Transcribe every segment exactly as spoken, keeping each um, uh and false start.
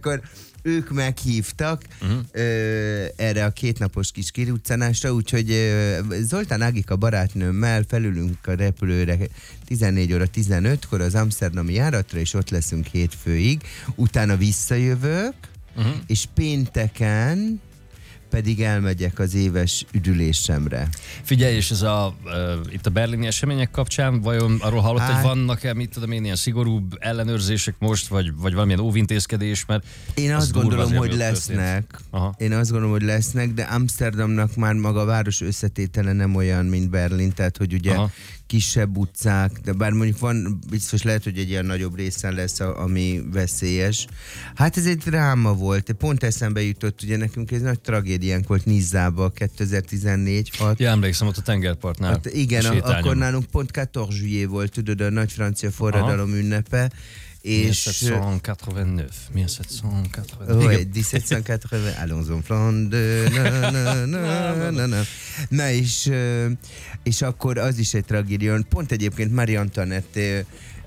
akkor ők meghívtak uh-huh. ö, erre a kétnapos kis kiruccanásra, úgyhogy ö, Zoltán Ágika barátnőmmel felülünk a repülőre tizennégy óra tizenötkor az amszterdami járatra, és ott leszünk hétfőig. Utána visszajövök, uh-huh. és pénteken pedig elmegyek az éves üdülésemre. Figyelj, és ez a, uh, itt a berlini események kapcsán, vajon arról hallott, hát, hogy vannak-e, mit tudom én, ilyen szigorúbb ellenőrzések most, vagy, vagy valamilyen óvintézkedés, mert én azt gondolom, azért, hogy lesznek. Én azt gondolom, hogy lesznek, de Amsterdamnak már maga a város összetétele nem olyan, mint Berlin, tehát hogy ugye Aha. kisebb utcák, de bár mondjuk van, biztos lehet, hogy egy ilyen nagyobb részen lesz, ami veszélyes. Hát ez egy dráma volt. Pont eszembe jutott, ugye nekünk ez nagy tragédiánk volt Nizzába kétezer-tizennégy hat. Ja, emlékszem, ott a tengerpartnál. Hát igen, a, akkor nálunk pont quatorze juillet volt, tudod, a nagy francia forradalom Aha. ünnepe. És ezerhétszáznyolcvankilenc. ezerhétszáznyolcvankilenc. Oui, ezerhétszáznyolcvankilenc. Allons en Flandre. Na, na, na, na, na. Na és, és akkor az is egy tragédia. Pont egyébként Marie Antoinette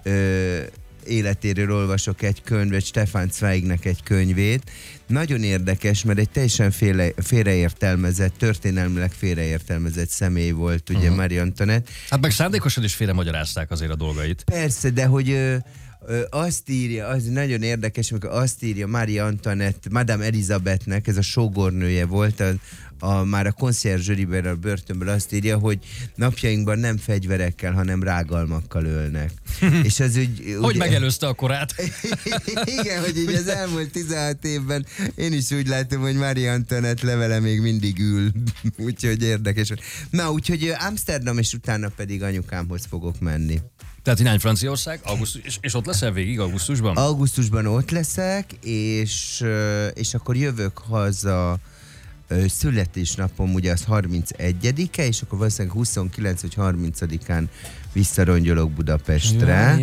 életéről olvasok egy könyvet, Stefan Zweignek egy könyvét. Nagyon érdekes, mert egy teljesen félre, félreértelmezett, történelmileg félreértelmezett személy volt, ugye uh-huh. Marie Antoinette. Hát meg szándékosan is félremagyarázták azért a dolgait. Persze, de hogy... Ö, azt írja, az nagyon érdekes, amikor azt írja Marie Antoinette, Madame Elizabethnek, ez a sógornője volt, a, a, már a conciergerie-ből, a börtönből azt írja, hogy napjainkban nem fegyverekkel, hanem rágalmakkal ölnek. És az úgy, hogy ugye, megelőzte a korát? Igen, hogy így az elmúlt tizenhat évben én is úgy látom, hogy Marie Antoinette levele még mindig ül. Úgyhogy érdekes. Na, úgyhogy Amsterdam, és utána pedig anyukámhoz fogok menni. Tehát irány Franciaország, augusztus, és, és ott leszel végig augusztusban? Augusztusban ott leszek, és, és akkor jövök haza születésnapom, ugye az harmincegyedike, és akkor valószínűleg huszonkilenc vagy harmincadikán visszarongyolok Budapestre.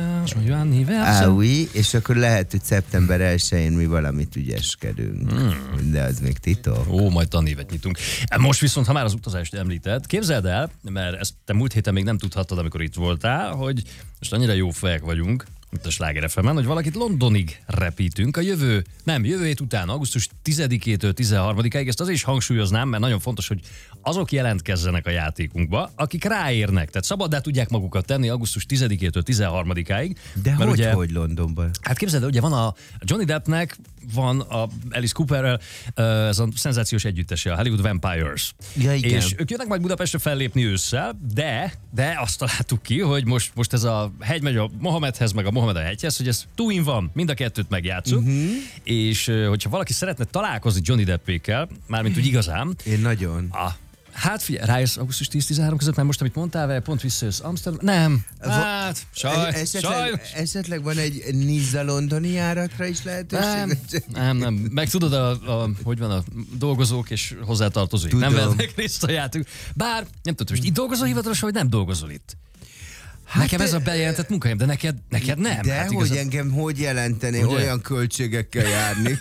Ah, oui, és akkor lehet, hogy szeptember elsején mi valamit ügyeskedünk. Hmm. De az még titok. Ó, majd tanévet nyitunk. Most viszont, ha már az utazást említed, képzeld el, mert ezt te múlt héten még nem tudhattad, amikor itt voltál, hogy most annyira jó fejek vagyunk, itt a Sláger ef emen, hogy valakit Londonig repítünk a jövő, nem, jövő hét után, augusztus tizedikétől tizenharmadikáig, ezt azért is hangsúlyoznám, mert nagyon fontos, hogy azok jelentkezzenek a játékunkba, akik ráérnek, tehát szabaddá tudják magukat tenni augusztus tizedikétől tizenharmadikáig. De hogy, ugye, hogy Londonban? Hát képzeld, ugye van a Johnny Deppnek, van a Alice Cooperrel, ez a szenzációs együttese, a Hollywood Vampires. Ja, igen. És ők jönnek majd Budapestre fellépni ősszel, de, de azt találtuk ki, hogy most, most ez a hegy megy a Mohamedhez, meg a Mohamed a hegyhez, hogy ez two in van, mind a kettőt megjátszuk, uh-huh. és hogyha valaki szeretne találkozni Johnny Deppékkel, mármint úgy igazán. Én nagyon. A, hát figyelj, rájössz augusztus tíz-tizenhárom között, mert most, amit mondtál, pont visszajössz Amsterdam. Nem, hát, saj, esetleg, esetleg van egy Niza-londoni járatra is lehetőség? Nem, nem, nem. Meg tudod, a, a, hogy van a dolgozók és hozzátartozóik. Nem vennek részt a játék. Bár, nem tudom, most itt dolgozol hivatalosan, vagy nem dolgozol itt? Hát nekem ez a bejelentett munkahelyem, de neked, neked nem. De hát hogy engem hogy jelenteni, ugye? Olyan költségekkel járni.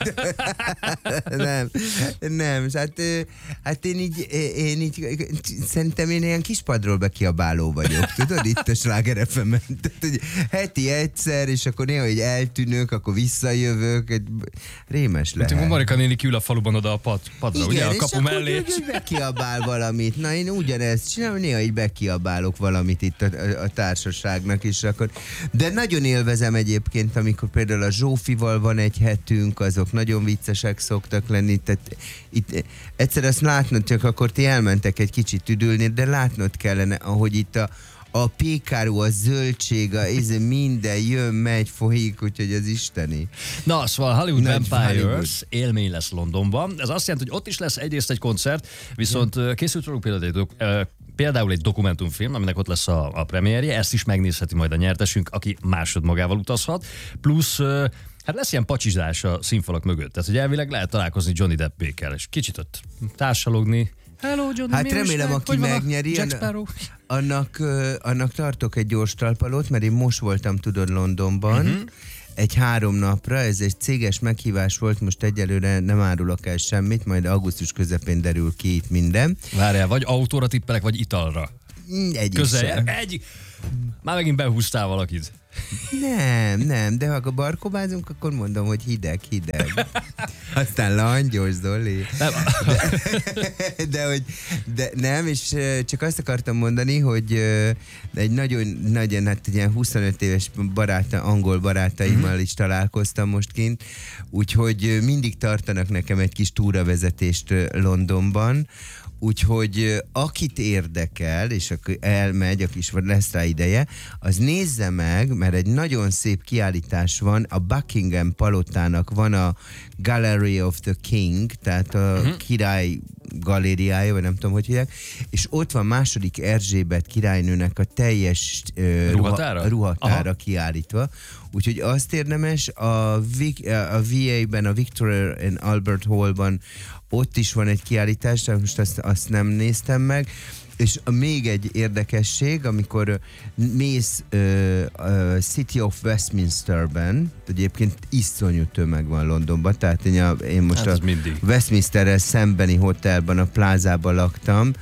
nem, nem. Hát, hát én így, én így, szerintem én ilyen kispadról bekiabáló vagyok. Tudod, itt a Sláger ef emen. Tehát, hogy heti egyszer, és akkor néha, hogy eltűnök, akkor visszajövök. Rémes lehet. Mint Marika néni kiül a faluban oda a pad, padra, igen, ugye, a kapu mellé. Igen, és akkor bekiabál valamit. Na, én ugyanezt csinálom, néha így bekiabálok valamit itt a, a, a társaságnak is. Akkor. De nagyon élvezem egyébként, amikor például a Zsófival van egy hetünk, azok nagyon viccesek szoktak lenni. Tehát itt egyszer azt látnod, csak akkor ti elmentek egy kicsit üdülni, de látnod kellene, ahogy itt a a pékáró, a zöldség, a, ez minden jön, megy, folyik, úgyhogy az isteni. Na, szóval Hollywood Nagy Vampires Hollywood. élmény lesz Londonban. Ez azt jelenti, hogy ott is lesz egyrészt egy koncert, viszont yeah. készült róluk például egy, dok- például egy dokumentumfilm, aminek ott lesz a, a premierje, ezt is megnézheti majd a nyertesünk, aki másod magával utazhat, plusz hát lesz ilyen pacsizás a színfalak mögött, tehát hogy elvileg lehet találkozni Johnny Deppékkel, és kicsit ott társalogni. Hello, Johnny, hát remélem, aki megnyeri, annak, annak tartok egy gyors talpalót, mert én most voltam, tudod, Londonban, uh-huh. egy három napra, ez egy céges meghívás volt, most egyelőre nem árulok el semmit, majd augusztus közepén derül ki itt minden. Várjál, vagy autóra tippelek, vagy italra? Egy Közel, egy. Már megint behúztál valakit. Nem, nem, de ha barkobázunk, akkor mondom, hogy hideg, hideg. Aztán langyos, Zoli. Nem. De, de, hogy, de nem, és csak azt akartam mondani, hogy egy nagyon, nagyon, hát ilyen huszonöt éves baráta, angol barátaimmal mm-hmm. is találkoztam most kint, úgyhogy mindig tartanak nekem egy kis túravezetést Londonban, úgyhogy akit érdekel, és akkor elmegy, aki is lesz rá ideje, az nézze meg, mert egy nagyon szép kiállítás van, a Buckingham palotának van a Gallery of the King, tehát a uh-huh. király galériája, vagy nem tudom, hogy hívják, és ott van második Erzsébet királynőnek a teljes uh, ruhatára, ruha, ruhatára kiállítva. Úgyhogy azt érdemes, a, a vé á-ben, a Victoria and Albert Hallban ott is van egy kiállítás, de most azt, azt nem néztem meg. És még egy érdekesség, amikor mész uh, uh, City of Westminsterben, egyébként iszonyú tömeg van Londonban, tehát én, a, én most hát a mindig. Westminsterrel szembeni hotelban, a plázában laktam,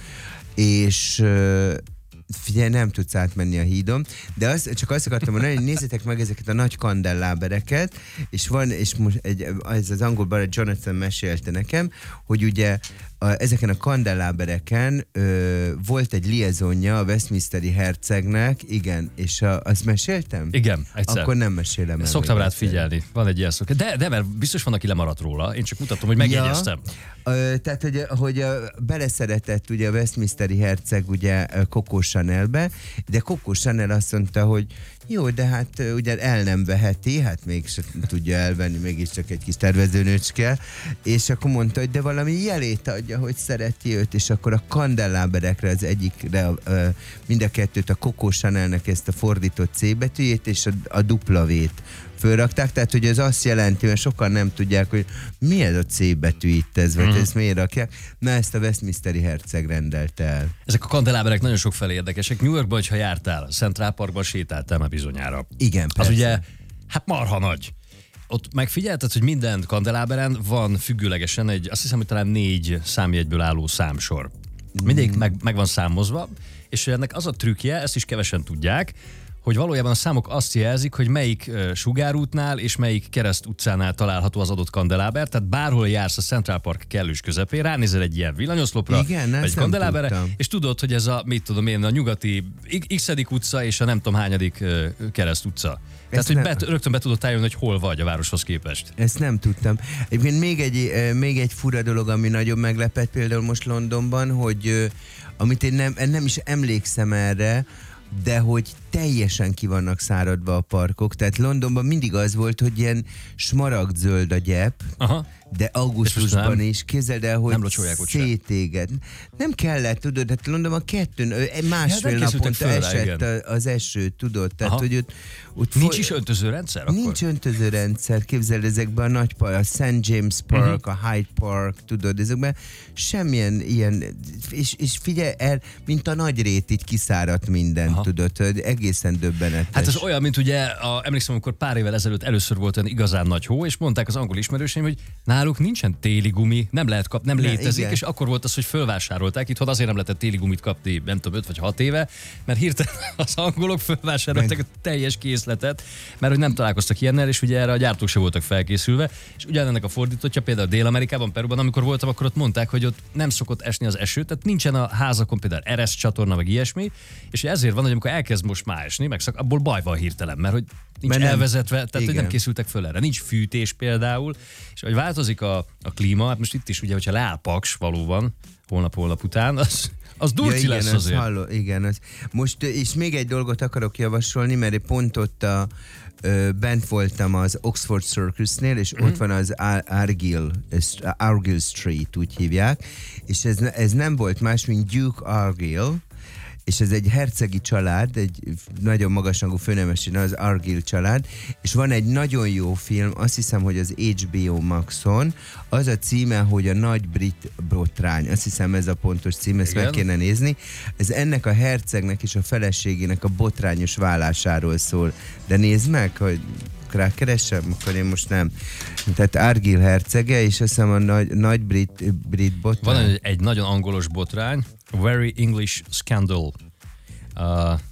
és uh, figyelj, nem tudsz átmenni a hídon, de az, csak azt akartam mondani, hogy nézzétek meg ezeket a nagy kandellábereket, és van, és most egy, ez az angol barát Jonathan mesélte nekem, hogy ugye a, ezeken a kandellábereken ö, volt egy liaisonja a Westminsteri hercegnek, igen, és a, azt meséltem? Igen, egyszer. Akkor nem mesélem el. Szoktam rád figyelni, van egy ilyen szok. De, de mert biztos van, aki lemaradt róla, én csak mutatom, hogy megjegyeztem. Ja, ö, tehát, hogy, hogy a, beleszeretett ugye a Westminsteri herceg ugye Coco Chanelbe, de Coco Chanel azt mondta, hogy jó, de hát ugye el nem veheti, hát mégsem tudja elvenni, mégiscsak egy kis tervezőnőcske, és akkor mondta, hogy de valami jelét adja, hogy szereti őt, és akkor a kandelláberekre az egyikre, mind a kettőt, a Coco Chanelnek ezt a fordított C betűjét, és a, a dupla V-t fölrakták, tehát hogy ez azt jelenti, mert sokan nem tudják, hogy mi ez a C betű itt ez, vagy mm. ezt miért rakják. Na, ezt a Westminsteri herceg rendelte el. Ezek a kandeláberek nagyon sokfelé érdekesek. New Yorkban, hogyha jártál, Central Parkban sétáltál már bizonyára. Igen, persze. Az ugye, hát marha nagy. Ott megfigyelted, hogy minden kandeláberen van függőlegesen egy, azt hiszem, hogy talán négy számjegyből álló számsor. Mindig mm. meg, meg van számozva, és ennek az a trükkje, ezt is kevesen tudják, hogy valójában a számok azt jelzik, hogy melyik uh, sugárútnál és melyik kereszt utcánál található az adott kandeláber, tehát bárhol jársz a Central Park kellős közepén, ránézel egy ilyen villanyoszlopra, igen, egy kandeláberre, és tudod, hogy ez a, mit tudom én, a nyugati x-edik utca és a nem tudom hányadik uh, kereszt utca. Tehát, hogy bet, rögtön be tudod állni, hogy hol vagy a városhoz képest. Ezt nem tudtam. Egyébként még egy, még egy fura dolog, ami nagyon meglepett például most Londonban, hogy amit én nem, nem is emlékszem erre, de hogy teljesen ki vannak száradva a parkok. Tehát Londonban mindig az volt, hogy ilyen smaragdzöld a gyep, aha. De augusztusban is, képzeld el, hogy szétéged. Nem kellett, tudod, hát Londonban kettőn, másfél ja, naponta esett rá, az eső, tudod. Tehát, hogy ott, ott nincs is öntözőrendszer akkor? Nincs öntözőrendszer, képzeld, ezekben a nagy park, a Saint James Park, uh-huh. a Hyde Park, tudod, ezekben semmilyen ilyen, és, és figyelj el, mint a nagy rét, így kiszáradt minden, aha. tudod, egészen döbbenetes. Hát ez olyan, mint ugye, a, emlékszem, amikor pár évvel ezelőtt először volt olyan igazán nagy hó, és mondták az angol ismerőseim, hogy náluk nincsen téli gumi, nem lehet kapni, nem ne, létezik, igen. És akkor volt az, hogy fölvásárolták. Itthon azért nem lehetett téli gumit kapni, nem tudom, öt vagy hat éve, mert hirtelen az angolok fölvásárolták meg a teljes készletet, mert hogy nem találkoztak ilyennel, és ugye erre a gyártók se voltak felkészülve. És ugyanennek a fordítottja, például Dél-Amerikában, Peruban, amikor voltam, akkor ott mondták, hogy ott nem szokott esni az eső, tehát nincsen a házakon például ereszt csatorna, meg ilyesmi, és ezért van, hogy amikor elkezd most már esni, meg szak, abból baj van hirtelen, mert hogy nincs mert elvezetve, nem. Tehát hogy nem készültek föl erre. Nincs fűtés például, és hogy változik a, a klíma, hát most itt is ugye, hogyha leáll Paks valóban, holnap-holnap után, az, az durci ja, lesz igen, azért. Halló, igen, az. Most és még egy dolgot akarok javasolni, mert pont ott a, ö, bent voltam az Oxford Circusnél, és mm-hmm. ott van az Ar- Argyll, Argyll Street, úgy hívják, és ez, ez nem volt más, mint Duke Argyll, és ez egy hercegi család, egy nagyon magasrangú főnemesi, az Argyll család, és van egy nagyon jó film, azt hiszem, hogy az há bé o Maxon, az a címe, hogy a Nagy Brit Botrány. Azt hiszem, ez a pontos cím, ezt igen. meg kéne nézni. Ez ennek a hercegnek és a feleségének a botrányos válásáról szól. De nézd meg, hogy rákeresem, akkor én most nem. Tehát Argyll hercege, és azt hiszem a nagy, nagy brit, brit botrány. Van egy, egy nagyon angolos botrány, Very English Scandal. Uh,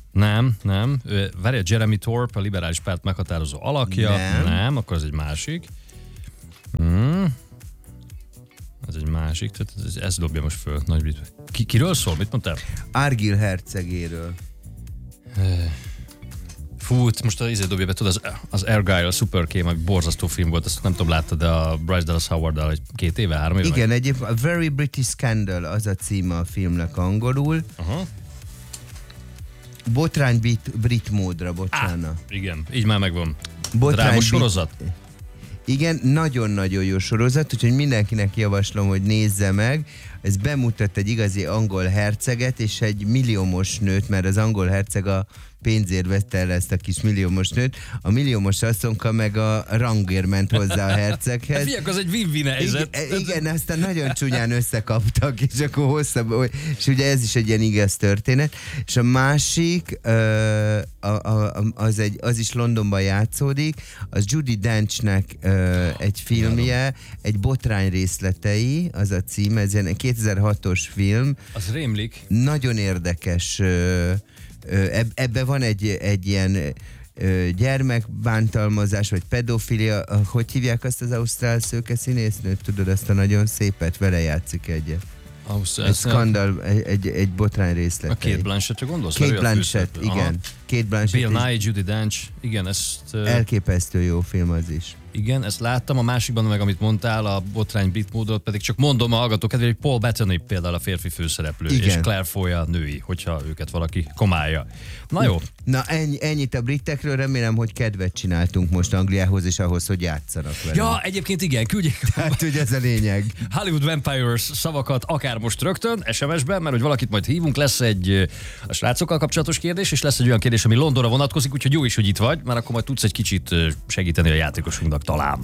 Nem, nem. Várja, Jeremy Thorpe, a liberális párt meghatározó alakja. Nem. Nem, akkor ez egy másik. Hmm. Ez egy másik, tehát ez, ez dobja most föl. Nagy Ki, kiről szól? Mit mondtál? Argyll hercegéről. Fú, most az izé dobja be, tudod, az, az Argyll, a Super K, ami borzasztó film volt, azt nem tudom, láttad, de a Bryce Dallas Howard-dal egy két éve, három éve? Igen, egyébként a Very British Scandal az a címe a filmnek angolul. Aha. Botrány brit, brit módra, bocsánat. Ah, igen, így már megvan. Botrány Dráma brit- sorozat? Igen, nagyon-nagyon jó sorozat, úgyhogy mindenkinek javaslom, hogy nézze meg. Ez bemutat egy igazi angol herceget és egy milliómos nőt, mert az angol herceg a pénzért vette el ezt a kis milliómos nőt. A milliómos asszonka meg a rangért ment hozzá a herceghez. Fiak, az egy win-win helyzet. Igen, igen, aztán nagyon csúnyán összekaptak, és akkor hosszabb, és ugye ez is egy ilyen igaz történet. És a másik, ö, a, a, az, egy, az is Londonban játszódik, az Judi Denchnek ö, egy filmje, egy botrány részletei, az a cím, ez ilyen kétezer-hatos film. Az rémlik. Nagyon érdekes, ö, Eb- ebben van egy, egy ilyen ö, gyermekbántalmazás, vagy pedofilia, hogy hívják azt az ausztrál szőke színésznőt? Tudod, azt a nagyon szépet, vele játszik egyet. Ausztrál, egy skandal, egy, egy, egy botrány részlet. A Kate Blanchett-re gondolsz? Kate Blanchett, igen. Kate Blanchett. Bill Nye, Judi Dench, igen, ezt... Uh, elképesztő jó film az is. Igen, ezt láttam, a másikban meg, amit mondtál, a botrány brit módot, pedig csak mondom a hallgatók kedvére, hogy Paul Bettany például a férfi főszereplő, igen. és Claire Foy a női, hogyha őket valaki komálja. Na jó. Na ennyi, ennyit a britekről, remélem, hogy kedvet csináltunk most Angliához, és ahhoz, hogy játszanak vele. Ja, egyébként igen, küldjék. Hát ugye ez a lényeg. Hollywood Vampires szavakat akár most rögtön, es em es-ben, mert hogy valakit majd hívunk, lesz egy a srácokkal kapcsolatos kérdés, és lesz egy olyan kérdés, ami Londonra vonatkozik, úgyhogy jó is, hogy itt vagy, mert akkor majd tudsz egy kicsit segíteni a játékosunknak talán.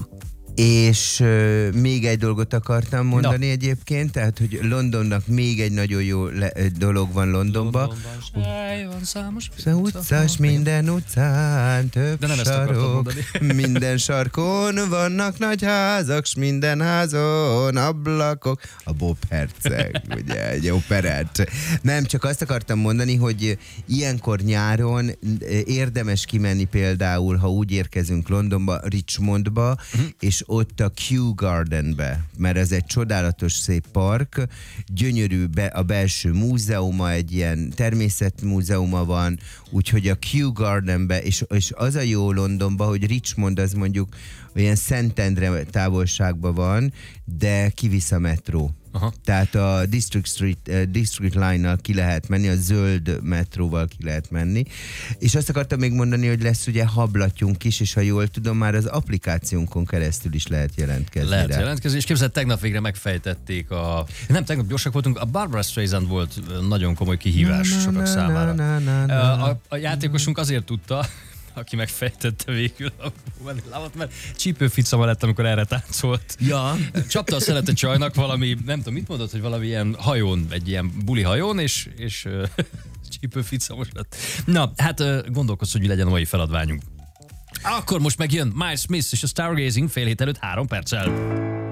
És uh, még egy dolgot akartam mondani Na. egyébként, tehát, hogy Londonnak még egy nagyon jó le- dolog van Londonban. Londonban van számos Utcás minden utcán, több De nem ezt akartam sarok, mondani. minden sarkon vannak nagy házak, s minden házon ablakok. A Bob Herceg, ugye, egy operett. Nem, csak azt akartam mondani, hogy ilyenkor nyáron érdemes kimenni például, ha úgy érkezünk Londonba, Richmondba, uh-huh. és ott a Kew Gardenbe, mert ez egy csodálatos szép park, gyönyörű be, a belső múzeuma, egy ilyen természetmúzeuma van, úgyhogy a Kew Gardenbe, és, és az a jó Londonban, hogy Richmond az mondjuk olyan Szentendre távolságban van, de kivisz a metró. Aha. Tehát a District Street, uh, District Line-nal ki lehet menni, a zöld metróval ki lehet menni. És azt akartam még mondani, hogy lesz ugye hablatyunk is, és ha jól tudom, már az applikációnkon keresztül is lehet jelentkezni. Lehet rá. jelentkezni, és képzeld, tegnap végre megfejtették a... Nem, tegnap gyorsak voltunk, a Barbara Streisand volt nagyon komoly kihívás Na, na, sokak na, számára. na, na, na. A, a játékosunk azért tudta, aki megfejtette végül a lábat, mert csípőficama lett, amikor erre táncolt. Ja. Csapta a szelete csajnak valami, nem tudom, mit mondott, hogy valami ilyen hajón, egy ilyen buli hajón, és, és uh, csípőficamos lett. Na, hát uh, gondolkozz, hogy mi legyen a mai feladványunk. Akkor most megjön Miles Smith és a Stargazing fél hét előtt három perccel.